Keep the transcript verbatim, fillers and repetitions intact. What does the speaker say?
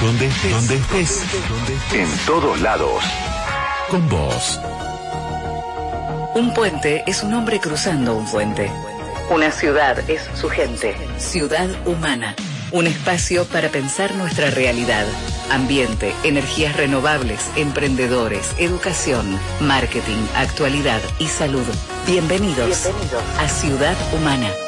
Donde estés. Donde estés. Donde estés. En todos lados. Con vos. Un puente es un hombre cruzando un puente. Una ciudad es su gente. Ciudad Humana. Un espacio para pensar nuestra realidad. Ambiente, energías renovables, emprendedores, educación, marketing, actualidad y salud. Bienvenidos, Bienvenidos. a Ciudad Humana.